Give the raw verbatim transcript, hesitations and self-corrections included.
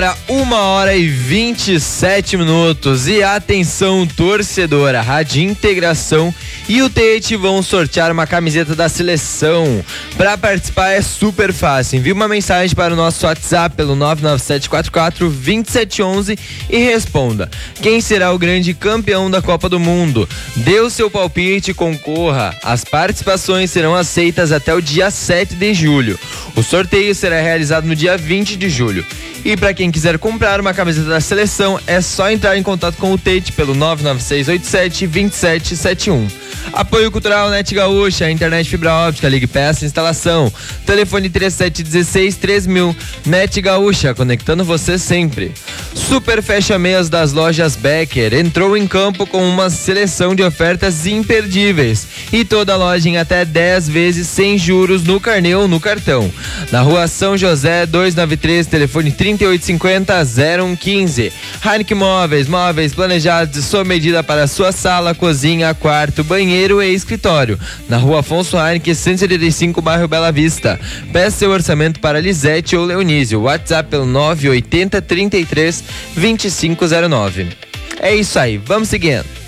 Para uma hora e vinte e sete minutos. E atenção, torcedora, Rádio Integração e o Tete vão sortear uma camiseta da seleção. Para participar é super fácil. Envie uma mensagem para o nosso WhatsApp pelo nove nove sete quatro quatro dois sete um um e responda: quem será o grande campeão da Copa do Mundo? Dê o seu palpite e concorra. As participações serão aceitas até o dia sete de julho. O sorteio será realizado no dia vinte de julho. E para quem quiser comprar uma camiseta da seleção, é só entrar em contato com o Tete pelo nove nove seis oito sete dois sete sete um. Apoio Cultural Net Gaúcha, internet fibra óptica, ligue peça instalação. Telefone trinta e sete dezesseis três mil. Net Gaúcha, conectando você sempre. Super Fecha Mês das lojas Becker entrou em campo com uma seleção de ofertas imperdíveis. E toda loja em até dez vezes sem juros no carnê ou no cartão. Na rua São José duzentos e noventa e três, telefone trinta e oito cinquenta zero um quinze. Heineken Móveis, móveis planejados de sua medida para sua sala, cozinha, quarto, banheiro e escritório. Na rua Afonso Heineken, cento e setenta e cinco, bairro Bela Vista. Peça seu orçamento para Lisete ou Leonísio. WhatsApp pelo nove oito zero trinta e três vinte e cinco zero nove. É isso aí, vamos seguindo.